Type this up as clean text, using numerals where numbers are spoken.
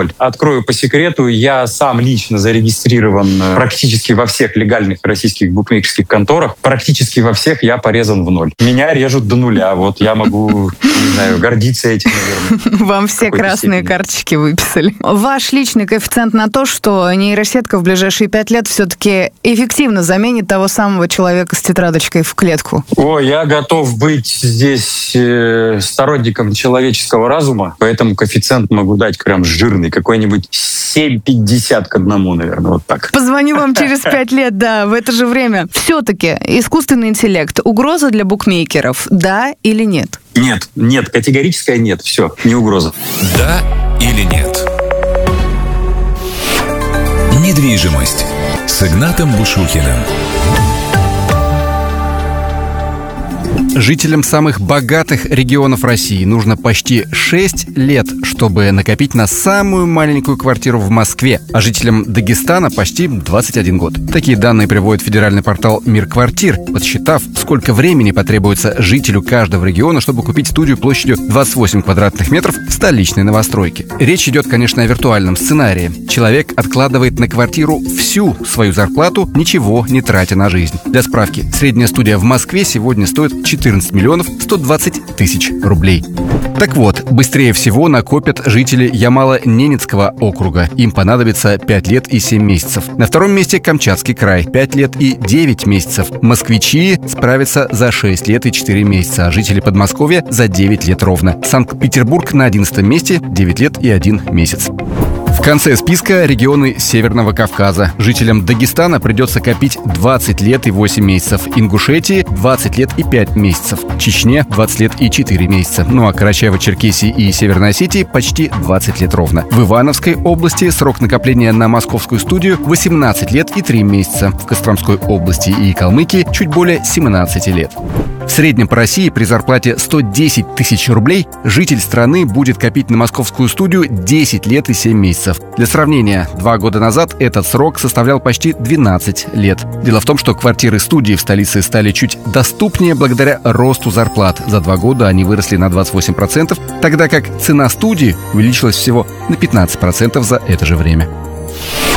0. Открою по секрету, я сам лично зарегистрирован практически во всех легальных российских букмекерских конторах. Практически во всех я порезан в 0. Меня режут до 0. Вот я могу, не знаю, гордиться этим, наверное. Вам все красные карточки выписали. Ваш личный коэффициент на то, что нейросетка в ближайшие 5 лет все-таки эффективно заменит того самого человека с тетрадочкой в клетку? Я готов быть здесь сторонником человеческого разума, поэтому коэффициент могу дать прям жирный, какой-нибудь 7,50 к 1, наверное, вот так. Позвоню вам через 5 лет, да, в это же время. Все-таки искусственный интеллект — угроза для букмекеров, да или нет? Нет, категорическое нет, все, не угроза. Да или нет? Недвижимость с Игнатом Бушухиным. Жителям самых богатых регионов России нужно почти 6 лет, чтобы накопить на самую маленькую квартиру в Москве, а жителям Дагестана почти 21 год. Такие данные приводит федеральный портал «Мир квартир», подсчитав, сколько времени потребуется жителю каждого региона, чтобы купить студию площадью 28 квадратных метров в столичной новостройке. Речь идет, конечно, о виртуальном сценарии. Человек откладывает на квартиру всю свою зарплату, ничего не тратя на жизнь. Для справки, средняя студия в Москве сегодня стоит 14 миллионов 120 тысяч рублей. Так вот, быстрее всего накопят жители Ямало-Ненецкого округа. Им понадобится 5 лет и 7 месяцев. На втором месте Камчатский край. 5 лет и 9 месяцев. Москвичи справятся за 6 лет и 4 месяца, а жители Подмосковья за 9 лет ровно. Санкт-Петербург на 11 месте, 9 лет и 1 месяц. В конце списка регионы Северного Кавказа. Жителям Дагестана придется копить 20 лет и 8 месяцев. Ингушетии 20 лет и 5 месяцев. Чечне 20 лет и 4 месяца. Ну а Карачаево-Черкесии и Северной Осетии почти 20 лет ровно. В Ивановской области срок накопления на московскую студию 18 лет и 3 месяца. В Костромской области и Калмыкии чуть более 17 лет. В среднем по России при зарплате 110 тысяч рублей житель страны будет копить на московскую студию 10 лет и 7 месяцев. Для сравнения, 2 года назад этот срок составлял почти 12 лет. Дело в том, что квартиры-студии в столице стали чуть доступнее благодаря росту зарплат. За 2 года они выросли на 28%, тогда как цена студии увеличилась всего на 15% за это же время.